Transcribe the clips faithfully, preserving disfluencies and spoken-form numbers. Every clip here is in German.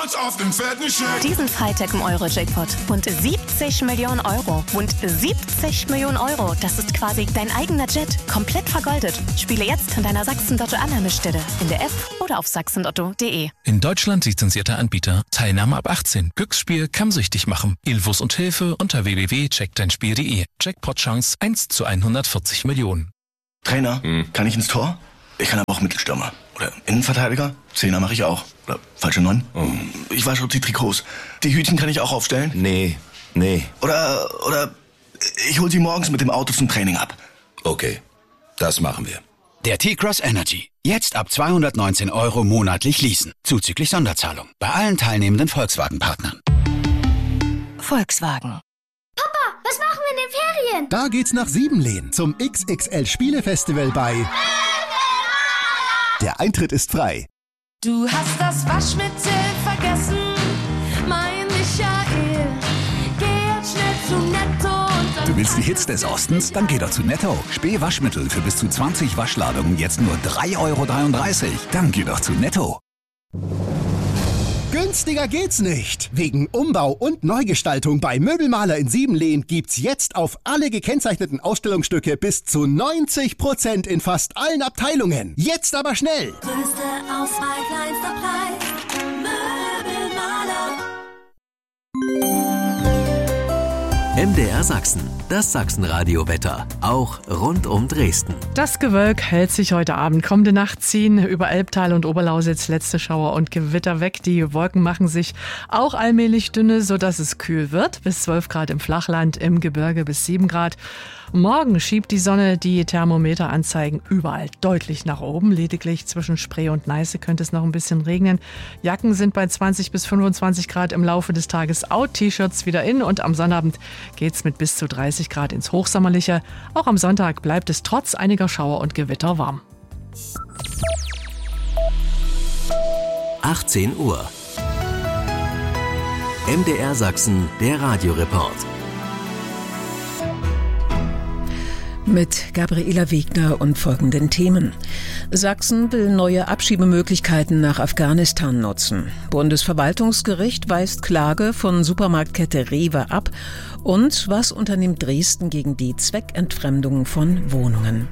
Jackpots auf den fetten Scheck. Diesen Freitag im Euro-Jackpot. Rund siebzig Millionen Euro. Rund siebzig Millionen Euro. Das ist quasi dein eigener Jet. Komplett vergoldet. Spiele jetzt an deiner Sachsen-Lotto-Annahmestelle. In der App oder auf sachsen lotto punkt de. In Deutschland lizenzierter Anbieter. Teilnahme ab achtzehn. Glücksspiel kann süchtig machen. Infos und Hilfe unter w w w punkt check dein spiel punkt de. Jackpot-Chance eins zu hundertvierzig Millionen. Trainer, hm. kann ich ins Tor? Ich kann aber auch Mittelstürmer. Oder Innenverteidiger? Zehner mache ich auch. Oder falsche Neun? Oh. Ich wasche die Trikots. Die Hütchen kann ich auch aufstellen? Nee, nee. Oder, oder ich hol sie morgens mit dem Auto zum Training ab. Okay, das machen wir. Der T-Cross Energy. Jetzt ab zweihundertneunzehn Euro monatlich leasen. Zuzüglich Sonderzahlung. Bei allen teilnehmenden Volkswagen-Partnern. Volkswagen. Papa, was machen wir in den Ferien? Da geht's nach Siebenlehn zum X X L-Spielefestival bei... Der Eintritt ist frei. Du hast das Waschmittel vergessen, mein Michael. Geh jetzt schnell zu Netto und dann... Du willst die Hits des Ostens? Dann geh doch zu Netto. Späh-Waschmittel für bis zu zwanzig Waschladungen jetzt nur drei Euro dreiunddreißig. Dann geh doch zu Netto. Günstiger geht's nicht. Wegen Umbau und Neugestaltung bei Möbelmaler in Siebenlehn gibt's jetzt auf alle gekennzeichneten Ausstellungsstücke bis zu neunzig Prozent in fast allen Abteilungen. Jetzt aber schnell! Größte Auswahl, kleinster Preis. Möbelmaler. M D R Sachsen, das Sachsenradio-Wetter, auch rund um Dresden. Das Gewölk hält sich heute Abend. Kommende Nacht ziehen über Elbtal und Oberlausitz letzte Schauer und Gewitter weg. Die Wolken machen sich auch allmählich dünne, sodass es kühl wird. Bis zwölf Grad im Flachland, im Gebirge bis sieben Grad. Morgen schiebt die Sonne die Thermometeranzeigen überall deutlich nach oben. Lediglich zwischen Spree und Neiße könnte es noch ein bisschen regnen. Jacken sind bei zwanzig bis fünfundzwanzig Grad im Laufe des Tages out. T-Shirts wieder in und am Sonnabend geht's mit bis zu dreißig Grad ins Hochsommerliche. Auch am Sonntag bleibt es trotz einiger Schauer und Gewitter warm. achtzehn Uhr. M D R Sachsen, der Radioreport. Mit Gabriela Wegner und folgenden Themen. Sachsen will neue Abschiebemöglichkeiten nach Afghanistan nutzen. Bundesverwaltungsgericht weist Klage von Supermarktkette Rewe ab. Und was unternimmt Dresden gegen die Zweckentfremdung von Wohnungen?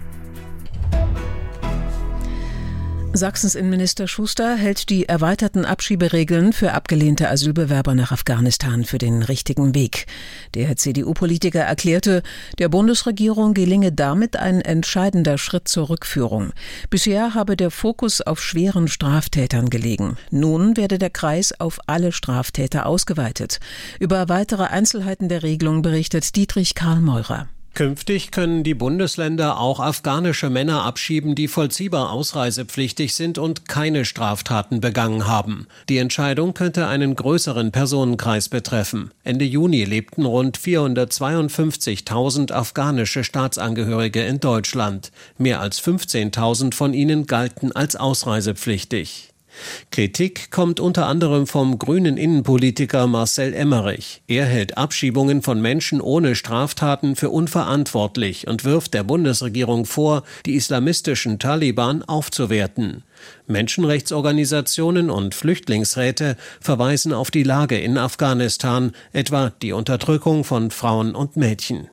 Sachsens Innenminister Schuster hält die erweiterten Abschieberegeln für abgelehnte Asylbewerber nach Afghanistan für den richtigen Weg. Der C D U-Politiker erklärte, der Bundesregierung gelinge damit ein entscheidender Schritt zur Rückführung. Bisher habe der Fokus auf schweren Straftätern gelegen. Nun werde der Kreis auf alle Straftäter ausgeweitet. Über weitere Einzelheiten der Regelung berichtet Dietrich Karl Meurer. Künftig können die Bundesländer auch afghanische Männer abschieben, die vollziehbar ausreisepflichtig sind und keine Straftaten begangen haben. Die Entscheidung könnte einen größeren Personenkreis betreffen. Ende Juni lebten rund vierhundertzweiundfünfzigtausend afghanische Staatsangehörige in Deutschland. Mehr als fünfzehntausend von ihnen galten als ausreisepflichtig. Kritik kommt unter anderem vom grünen Innenpolitiker Marcel Emmerich. Er hält Abschiebungen von Menschen ohne Straftaten für unverantwortlich und wirft der Bundesregierung vor, die islamistischen Taliban aufzuwerten. Menschenrechtsorganisationen und Flüchtlingsräte verweisen auf die Lage in Afghanistan, etwa die Unterdrückung von Frauen und Mädchen.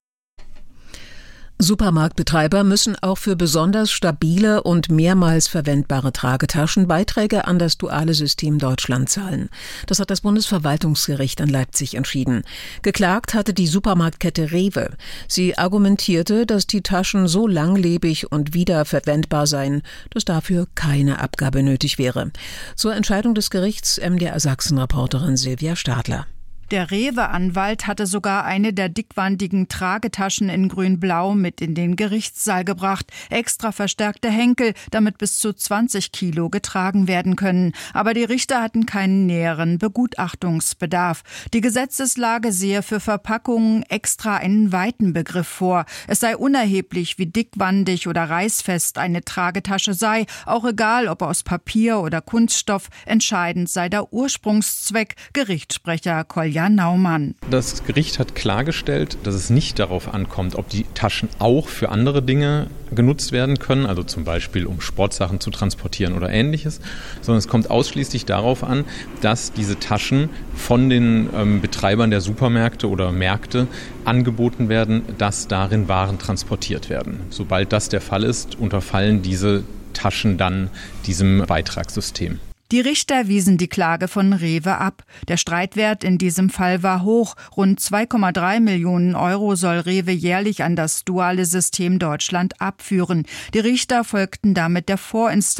Supermarktbetreiber müssen auch für besonders stabile und mehrmals verwendbare Tragetaschen Beiträge an das duale System Deutschland zahlen. Das hat das Bundesverwaltungsgericht in Leipzig entschieden. Geklagt hatte die Supermarktkette Rewe. Sie argumentierte, dass die Taschen so langlebig und wiederverwendbar seien, dass dafür keine Abgabe nötig wäre. Zur Entscheidung des Gerichts M D R Sachsen-Reporterin Silvia Stadler. Der Rewe-Anwalt hatte sogar eine der dickwandigen Tragetaschen in grün-blau mit in den Gerichtssaal gebracht. Extra verstärkte Henkel, damit bis zu zwanzig Kilo getragen werden können. Aber die Richter hatten keinen näheren Begutachtungsbedarf. Die Gesetzeslage sehe für Verpackungen extra einen weiten Begriff vor. Es sei unerheblich, wie dickwandig oder reißfest eine Tragetasche sei, auch egal, ob aus Papier oder Kunststoff. Entscheidend sei der Ursprungszweck, Gerichtssprecher Kolja Julian Naumann. Das Gericht hat klargestellt, dass es nicht darauf ankommt, ob die Taschen auch für andere Dinge genutzt werden können, also zum Beispiel um Sportsachen zu transportieren oder Ähnliches, sondern es kommt ausschließlich darauf an, dass diese Taschen von den ähm, Betreibern der Supermärkte oder Märkte angeboten werden, dass darin Waren transportiert werden. Sobald das der Fall ist, unterfallen diese Taschen dann diesem Beitragssystem. Die Richter wiesen die Klage von Rewe ab. Der Streitwert in diesem Fall war hoch. Rund zwei Komma drei Millionen Euro soll Rewe jährlich an das duale System Deutschland abführen. Die Richter folgten damit der Vorinstanz